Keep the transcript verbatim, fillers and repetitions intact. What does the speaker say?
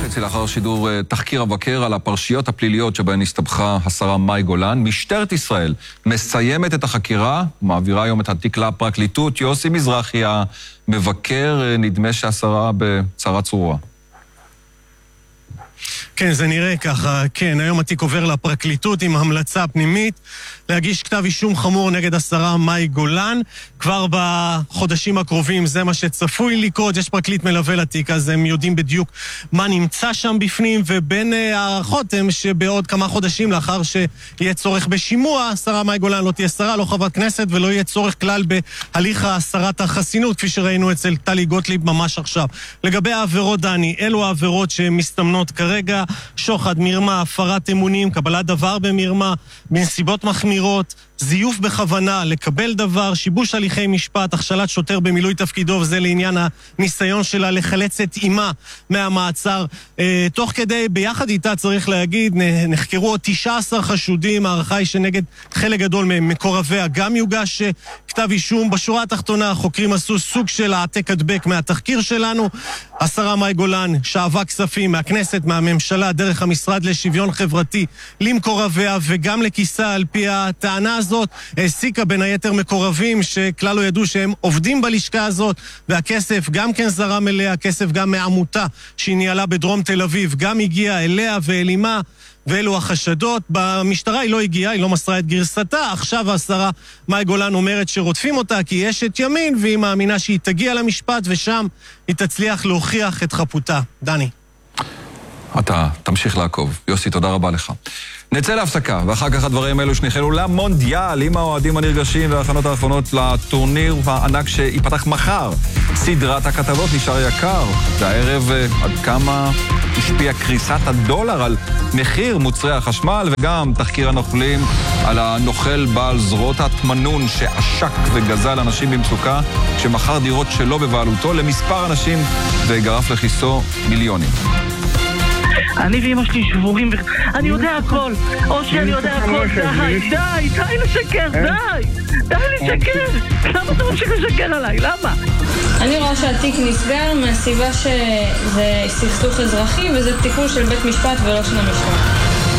וחצי לאחר שידור תחקיר הבקר על הפרשיות הפליליות שבהן הסתבכה השרה מאי גולן, משטרת ישראל מסיימת את החקירה, מעבירה היום את התיק לפרקליטות. יוסי מזרחי המבקר, נדמה שהשרה בצרה צרורה. כן, זה נראה ככה. כן, היום התיק עובר לפרקליטות עם המלצה פנימית להגיש כתב אישום חמור נגד השרה מאי גולן. כבר בחודשים הקרובים זה מה שצפוי לקרות. יש פרקליט מלווה לתיק, אז הם יודעים בדיוק מה נמצא שם בפנים, ובין הערכות הם שבעוד כמה חודשים לאחר שיהיה צורך בשימוע, השרה מאי גולן לא תהיה שרה, לא חברת כנסת, ולא יהיה צורך כלל בהליך הסרת החסינות, כפי שראינו אצל טלי גוטליב ממש עכשיו. לגבי העבירות, דני, אלו העבירות שמסתמנות כרגע: שוחד, מרמה, הפרת אמונים, קבלת דבר במרמה, בנסיבות מחמירות, זיוף בכוונה, לקבל דבר, שיבוש הליכי משפט, הכשלת שוטר במילוי תפקידו, וזה לעניין הניסיון שלה לחלץ את אימה מהמעצר. אה, תוך כדי, ביחד איתה צריך להגיד, נחקרו עוד תשעה עשר חשודים, הערכה היא שנגד חלק גדול ממקורביה גם יוגש כתב אישום. בשורה התחתונה, החוקרים עשו סוג של העתק הדבק מהתחקיר שלנו. השרה מאי גולן שאבה כספים מהכנסת, מהממשלה, דרך המשרד לשוויון חברתי, למקורביה וגם לכיסה. על פי הטענה הזאת, העסיקה בין היתר מקורבים שכלל לא ידעו שהם עובדים בלשכה הזאת, והכסף גם כן זרם אליה, כסף גם מעמותה שהיא ניהלה בדרום תל אביב, גם הגיע אליה ואלימה, ואלו החשדות. במשטרה היא לא הגיעה, היא לא מסרה את גרסתה. עכשיו השרה מאי גולן אומרת שרודפים אותה כי יש את ימין, והיא מאמינה שהיא תגיע למשפט ושם היא תצליח להוכיח את חפותה. דני. אתה תמשיך לעקוב. יוסי, תודה רבה לך. נצא להפסקה, ואחר כך הדברים האלו שניחלו למונדיאל עם האוהדים הנרגשים וההכנות האחרונות לטורניר הענק שיפתח מחר. סדרת הכתבות נשאר יקר, והערב עד כמה השפיע קריסת הדולר על מחיר מוצרי החשמל, וגם תחקיר הנוכלים על הנוכל בעל זרועות התמנון שעשק וגזל אנשים במצוקה, שמכר דירות שלא בבעלותו למספר אנשים וגרף לכיסו מיליונים. אני ואמא שלי שבורים, אני יודע הכל, או שאני יודע הכל, די, די, די לשקר, די, די לשקר, למה אתה ממשיך לשקר עליי, למה? אני רואה שהתיק נסגר מהסיבה שזה סכסוך אזרחי וזה טיפול של בית משפט ולא של המשטרה.